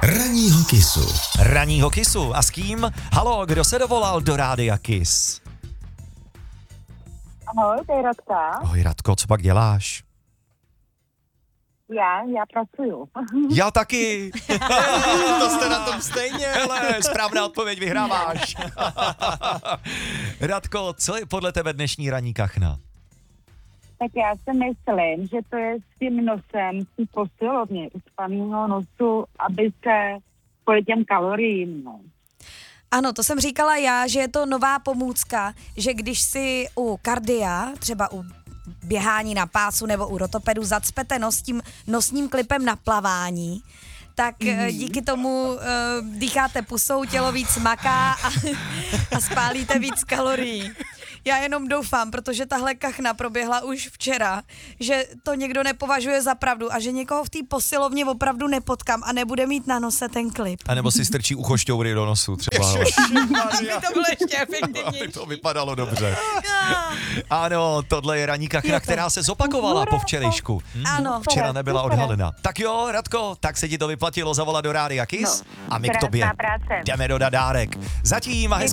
Ranního Kissu. Ranního Kissu. A s kým? Halo, kdo se dovolal do Rádia Kiss? Ahoj, to je Radka. Ahoj Radko, co pak děláš? Já pracuju. Já taky. To jste na tom stejně. Hele, správná odpověď, vyhráváš. Radko, co je podle tebe dnešní ranní kachna? Tak já si myslím, že to je s tím nosem, s tím posilovně, uspanýho nosu, aby se kvůli těm kaloriím, no. Ano, to jsem říkala já, že je to nová pomůcka, že když si u kardia, třeba u běhání na pásu nebo u rotopedu zacpete nos tím nosním klipem na plavání, tak díky tomu dýcháte pusou, tělo víc maká a spálíte víc kalorií. Já jenom doufám, protože tahle kachna proběhla už včera, že to někdo nepovažuje za pravdu a že někoho v té posilovně opravdu nepotkám a nebude mít na nose ten klip. A nebo si strčí uchošťoury do nosu třeba. By to bylo ještě efektivnější. To vypadalo dobře. Ano, tohle je ranní kachna, která se zopakovala po včerejšku. Ano. Včera nebyla odhalena. Tak jo, Radko, tak se ti to vyplatilo zavolat do Rádia Kiss a my k krásná tobě práce. jdeme dodat dárek. Zatím a hezký